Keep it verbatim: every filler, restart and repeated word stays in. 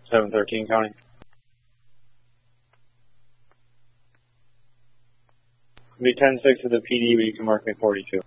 seven thirteen counting. Be ten six to the P D, but you can mark me forty-two.